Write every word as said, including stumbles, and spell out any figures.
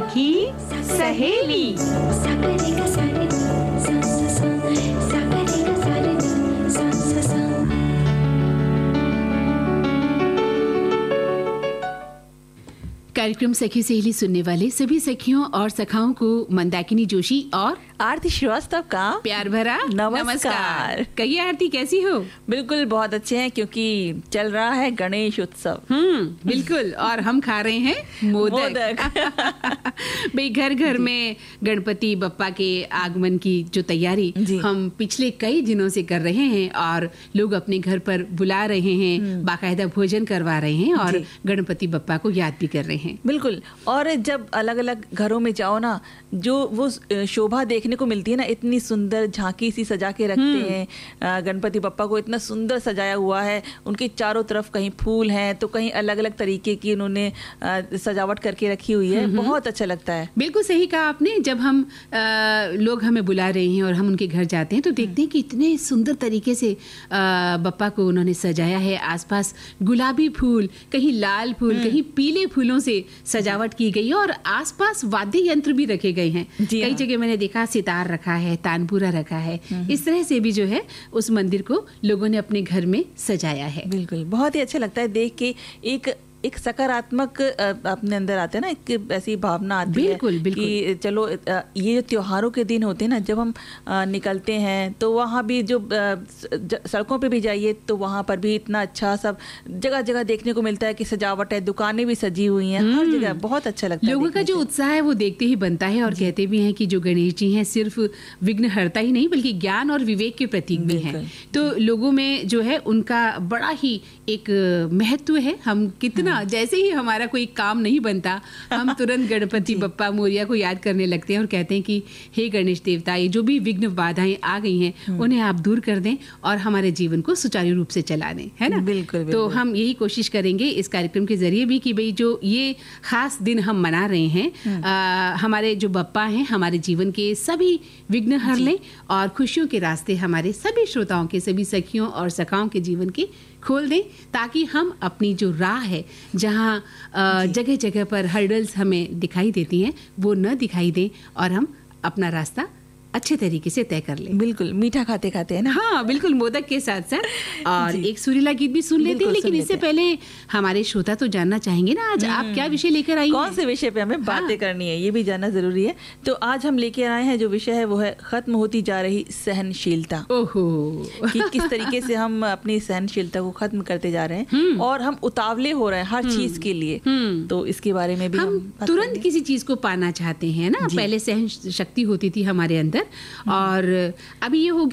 सखी सहेली। कार्यक्रम सखी सहेली सुनने वाले सभी सखियों और सखाओं को मंदाकिनी जोशी और आरती श्रीवास्तव का प्यार भरा नमस्कार। नमस्कार। कहिए आरती, कैसी हो? बिल्कुल बहुत अच्छे हैं, क्योंकि चल रहा है गणेश उत्सव। हम्म बिल्कुल, और हम खा रहे हैं मोदक, मोदक। भाई घर घर में गणपति बप्पा के आगमन की जो तैयारी हम पिछले कई दिनों से कर रहे हैं, और लोग अपने घर पर बुला रहे हैं, बाकायदा भोजन करवा रहे हैं और गणपति बप्पा को याद भी कर रहे हैं। बिल्कुल, और जब अलग अलग घरों में जाओ ना, जो वो शोभा देखने को मिलती है ना, इतनी सुंदर झांकी सी सजा के रखते हैं गणपति बप्पा को, इतना सुंदर सजाया हुआ है, उनके चारों तरफ कहीं फूल हैं तो कहीं अलग अलग तरीके की उन्होंने सजावट करके रखी हुई है, बहुत अच्छा लगता है। बिल्कुल सही कहा आपने। जब हम आ, लोग हमें बुला रहे हैं और हम उनके घर जाते हैं तो देखते हैं कि इतने सुंदर तरीके से आ, बप्पा को उन्होंने सजाया है। आसपास गुलाबी फूल, कहीं लाल फूल, कहीं पीले फूलों से सजावट की गई है, और आसपास वाद्य यंत्र भी रखे गए हैं। कई जगह मैंने देखा सितार रखा है, तानपुरा रखा है। इस तरह से भी जो है उस मंदिर को लोगों ने अपने घर में सजाया है। बिल्कुल, बहुत ही अच्छा लगता है देख के। एक एक सकारात्मक अपने अंदर आता है ना, एक ऐसी भावना आती बिल्कुल, है बिल्कुल। कि चलो ये त्योहारों के दिन होते हैं ना, जब हम निकलते हैं तो वहाँ भी जो सड़कों पे भी जाइए तो वहाँ पर भी इतना अच्छा सब जगह जगह देखने को मिलता है कि सजावट है, दुकानें भी सजी हुई हैं हर जगह, बहुत अच्छा लगता है। लोगों का जो उत्साह है वो देखते ही बनता है। और कहते भी हैं कि जो गणेश जी हैं सिर्फ विघ्नहर्ता ही नहीं बल्कि ज्ञान और विवेक के प्रतीक भी हैं। तो लोगों में जो है उनका बड़ा ही एक महत्व है। हम कितना जैसे ही हमारा कोई काम नहीं बनता, हम तुरंत गणपति बप्पा मोरिया को याद करने लगते हैं और कहते हैं कि हे गणेश देवता, ये जो भी विघ्न बाधाएं आ गई हैं उन्हें आप दूर कर दें और हमारे जीवन को सुचारू रूप से चला दें, है ना? बिल्कुल, तो हम यही कोशिश करेंगे इस कार्यक्रम के जरिए भी कि भाई जो ये खास दिन हम मना रहे हैं, आ, हमारे जो बप्पा हैं हमारे जीवन के सभी विघ्न हर लें और खुशियों के रास्ते हमारे सभी श्रोताओं के, सभी सखियों और सखाओं के जीवन के खोल दें, ताकि हम अपनी जो राह है जहाँ जगह जगह पर हर्डल्स हमें दिखाई देती हैं वो न दिखाई दें और हम अपना रास्ता अच्छे तरीके से तय कर लें। बिल्कुल, मीठा खाते खाते है ना। हाँ बिल्कुल, मोदक के साथ साथ और एक सुरीला गीत भी सुन लेते हैं। लेकिन इससे पहले हमारे श्रोता तो जानना चाहेंगे ना आज आप क्या विषय लेकर आई हैं? कौन से विषय पे हमें हाँ। बातें करनी है, ये भी जानना जरूरी है। तो आज हम लेकर आए हैं जो विषय है वो है खत्म होती जा रही सहनशीलता। ओहो, कि किस तरीके से हम अपनी सहनशीलता को खत्म करते जा रहे हैं और हम उतावले हो रहे हैं हर चीज के लिए। तो इसके बारे में भी हम तुरंत किसी चीज को पाना चाहते हैं ना। पहले सहन शक्ति होती थी हमारे अंदर और अभी ये हो